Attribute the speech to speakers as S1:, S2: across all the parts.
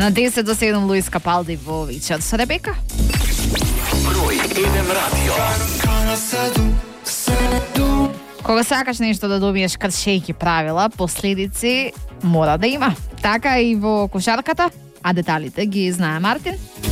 S1: На 10 до 7 Луис Капалди во вечер со Ребека.
S2: Број 1 радио.
S1: Кога сакаш нешто да добиеш кршејќи правила, последици мора да има. Така и во кошарката, а деталите ги знае Мартин.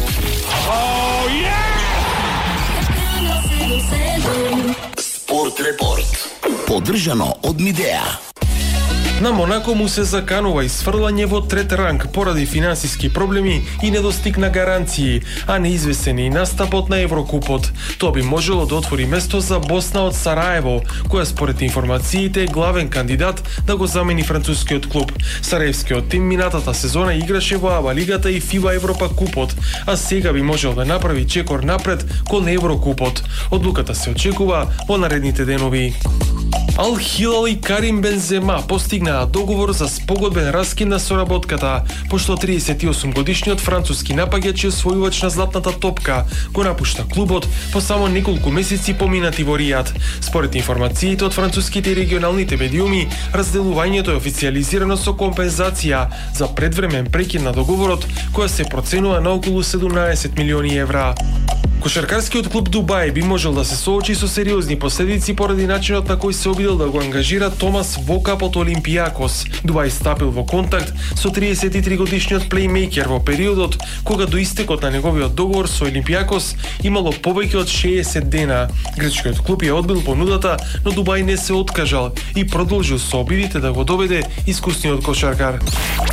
S2: Спорт репорт. Поддржано од Мидеа.
S3: На Монако му се заканува исфрлање во трет ранг поради финансиски проблеми и недостиг на гаранции, а неизвестен и настапот на Еврокупот. Тоа би можело да отвори место за Босна од Сараево, која според информациите е главен кандидат да го замени францускиот клуб. Сараевскиот тим минатата сезона играше во АБА лигата и ФИБА Европа купот, а сега би можел да направи чекор напред кон Еврокупот. Одлуката се очекува во наредните денови. Ал Хилал и Карим Бензема постигнаа договор за спогодбен раскин на соработката, пошто 38-годишниот француски напаѓач и освојувач на златната топка го напушта клубот по само неколку месеци поминати во Ријад. Според информациите од француските и регионалните медиуми, разделувањето е официјализирано со компензација за предвремен прекин на договорот, која се проценува на околу 17 милиони евра. Кошаркарскиот клуб Дубај би можел да се соочи со сериозни последици поради начинот на кој се обидел да го ангажира Томас во капот Олимпијакос. Дубај стапил во контакт со 33-годишниот плеймејкер во периодот кога до истекот на неговиот договор со Олимпијакос имало повеќе од 60 дена. Грчкиот клуб ја одбил понудата, но Дубај не се откажал и продолжил со обидите да го доведе искусниот кошаркар.